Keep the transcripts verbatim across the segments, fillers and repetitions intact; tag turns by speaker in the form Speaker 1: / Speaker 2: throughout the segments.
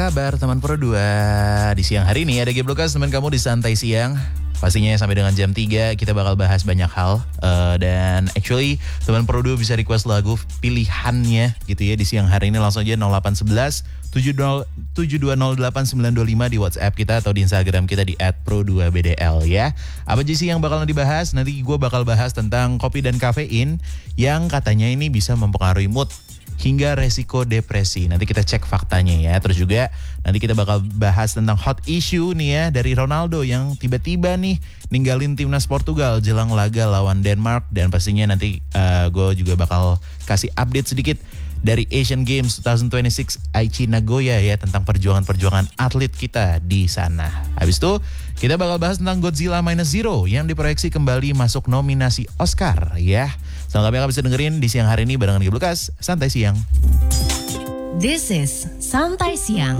Speaker 1: kabar teman Pro dua? Di siang hari ini ada Geblokas teman kamu di Santai Siang. Pastinya sampai dengan jam tiga kita bakal bahas banyak hal. uh, Dan actually teman Pro dua bisa request lagu pilihannya gitu ya di siang hari ini. Langsung aja nol delapan satu satu tujuh dua nol delapan sembilan dua lima di WhatsApp kita atau di Instagram kita di et pro dua b d l ya. Apa aja sih yang bakalan dibahas? Nanti gue bakal bahas tentang kopi dan kafein yang katanya ini bisa mempengaruhi mood hingga resiko depresi. Nanti kita cek faktanya ya. Terus juga nanti kita bakal bahas tentang hot issue nih ya dari Ronaldo yang tiba-tiba nih ninggalin timnas Portugal jelang laga lawan Denmark. Dan pastinya nanti uh, gue juga bakal kasih update sedikit dari Asian Games dua ribu dua puluh enam Aichi Nagoya ya, tentang perjuangan-perjuangan atlet kita di sana. Habis itu kita bakal bahas tentang Godzilla Minus Zero yang diproyeksi kembali masuk nominasi Oscar ya. Selengkapnya kalian bisa dengerin di siang hari ini barengan Geblokas Santai Siang.
Speaker 2: This is Santai Siang.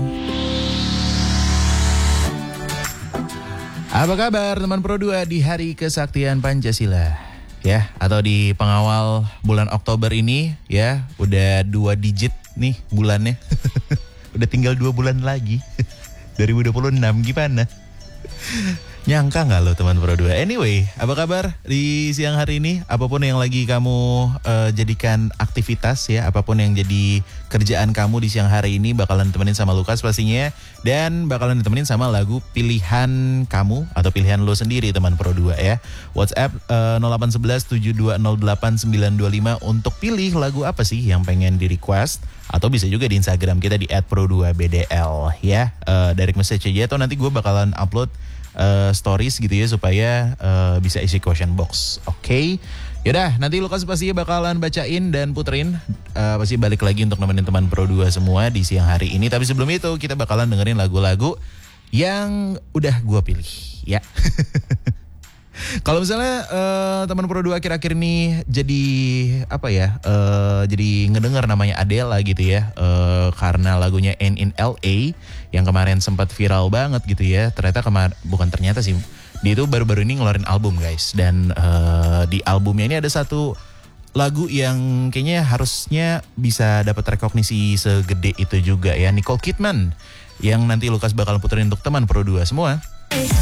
Speaker 1: Apa kabar teman Pro dua di hari kesaktian Pancasila? Ya, atau di pengawal bulan Oktober ini ya, udah dua digit nih bulannya. Udah tinggal dua bulan lagi. dua ribu dua puluh enam gimana? Nyangka gak lo teman Pro dua? Anyway, apa kabar di siang hari ini? Apapun yang lagi kamu uh, jadikan aktivitas ya, apapun yang jadi kerjaan kamu di siang hari ini bakalan ditemenin sama Lukas pastinya. Dan bakalan ditemenin sama lagu pilihan kamu atau pilihan lo sendiri teman Pro dua ya. WhatsApp uh, nol delapan satu satu tujuh dua nol delapan sembilan dua lima untuk pilih lagu apa sih yang pengen di request. Atau bisa juga di Instagram kita di et pro dua b d l ya. uh, Direct message aja atau nanti gue bakalan upload Uh, stories gitu ya supaya uh, bisa isi question box. Oke, okay? Yaudah nanti Lukas pasti bakalan bacain dan puterin. uh, Pasti balik lagi untuk nemenin teman Pro dua semua di siang hari ini. Tapi sebelum itu kita bakalan dengerin lagu-lagu yang udah gue pilih ya. Kalau misalnya uh, teman Pro dua akhir-akhir ini jadi apa ya, uh, jadi ngedenger namanya Adele gitu ya, uh, karena lagunya Ain't in L A yang kemarin sempat viral banget gitu ya. Ternyata kemarin, bukan ternyata sih, dia itu baru-baru ini ngeluarin album guys. Dan uh, di albumnya ini ada satu lagu yang kayaknya harusnya bisa dapat rekognisi segede itu juga ya, Nicole Kidman, yang nanti Lukas bakal puterin untuk teman Pro dua semua.